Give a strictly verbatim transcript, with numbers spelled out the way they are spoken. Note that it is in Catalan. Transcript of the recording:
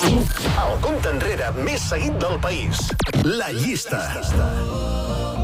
El compte enrere més seguit del país. La llista.